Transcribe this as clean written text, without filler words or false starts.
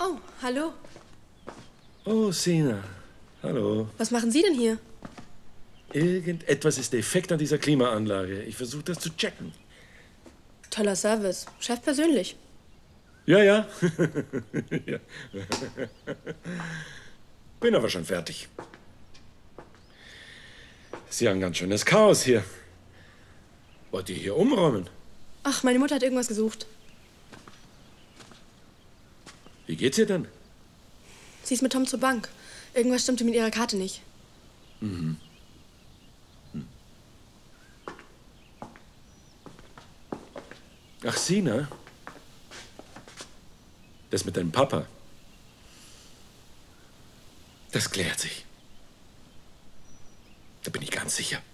Oh, hallo. Oh, Sina. Hallo. Was machen Sie denn hier? Irgendetwas ist defekt an dieser Klimaanlage. Ich versuche das zu checken. Toller Service. Chef persönlich. Ja, ja. Ja. Bin aber schon fertig. Sie haben ein ganz schönes Chaos hier. Wollt ihr hier umräumen? Ach, meine Mutter hat irgendwas gesucht. Wie geht's ihr denn? Sie ist mit Tom zur Bank. Irgendwas stimmte mit ihrer Karte nicht. Mhm. Ach, Sina? Das mit deinem Papa. Das klärt sich. Da bin ich ganz sicher.